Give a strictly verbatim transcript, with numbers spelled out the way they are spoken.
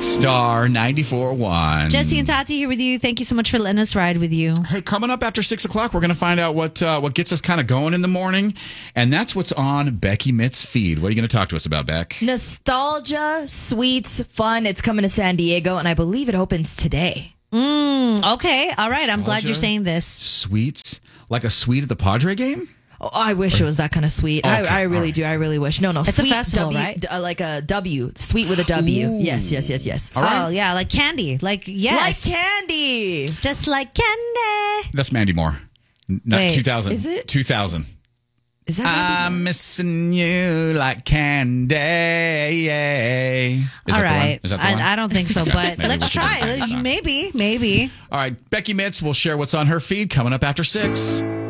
Star ninety-four point one. Jesse and Tati here with you. Thank you so much for letting us ride with you. Hey, coming up after six o'clock, we're going to find out what uh, what gets us kind of going in the morning. And that's what's on Becky Mitt's feed. What are you going to talk to us about, Beck? Nostalgia, sweets, fun. It's coming to San Diego, and I believe it opens today. Mm, okay. All right. I'm glad Nostalgia, you're saying this. Sweets? Like a suite at the Padre game? Oh, I wish it was that kind of sweet. Okay, I, I really all right. do. I really wish. No, no. It's a sweet festival, W, right? d- uh, like a W. Sweet with a W. Ooh. Yes, yes, yes, yes. All right. Oh, yeah. Like candy. Like, yes. Like candy. Just like candy. That's Mandy Moore. N- Not Wait, two thousand. is it? two thousand. Is that I'm missing you like candy. Is All that right. the one? Is that the one? I, I don't think so, but Maybe let's we should try. find the song. Maybe. Maybe. All right. Becky Mitz will share what's on her feed coming up after six.